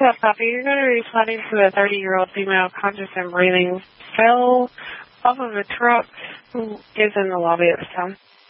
up, copy. You're going to be responding to a 30-year-old female conscious and breathing fell off of a truck who is in the lobby of this town.